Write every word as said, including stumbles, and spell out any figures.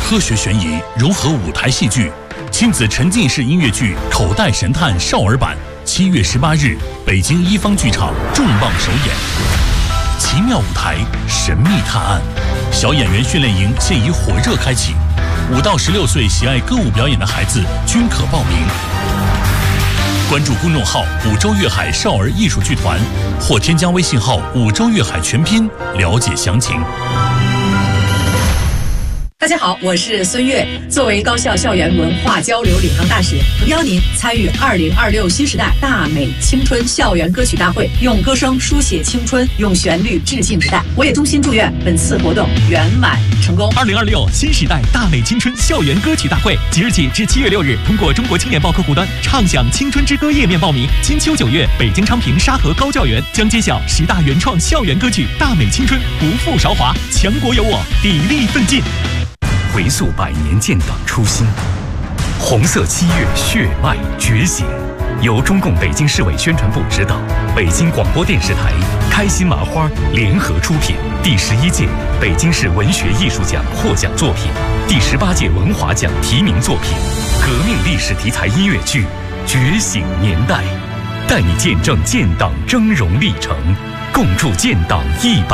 科学悬疑融合舞台戏剧，亲子沉浸式音乐剧《口袋神探》少儿版，七月十八日，北京一方剧场重磅首演。奇妙舞台，神秘探案，小演员训练营现已火热开启，五到十六岁喜爱歌舞表演的孩子均可报名。关注公众号“五洲粤海少儿艺术剧团”，或添加微信号“五洲粤海全拼”了解详情。 大家好，我是孙悦。作为高校校园文化交流领航大使，诚邀您参与二零二六新时代大美青春校园歌曲大会，用歌声书写青春，用旋律致敬时代。我也衷心祝愿本次活动圆满成功。 二零二六新时代大美青春校园歌曲大会，即日起至七月六日，通过中国青年报客户端畅享青春之歌页面报名。金秋九月，北京昌平沙河高教园将揭晓十大原创校园歌曲，大美青春，不负韶华，强国有我，砥砺奋进。 回溯百年建党初心，红色七月血脉觉醒。由中共北京市委宣传部指导，北京广播电视台、开心麻花联合出品。第十一届北京市文学艺术奖获奖作品，第十八届文华奖提名作品，革命历史题材音乐剧《觉醒年代》，带你见证建党峥嵘历程，共筑建党一百